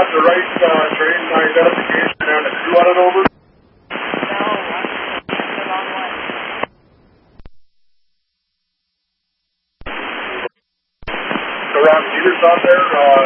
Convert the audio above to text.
the right train identification and a crew on it over? No, I'm the wrong one. The wrong meters on there?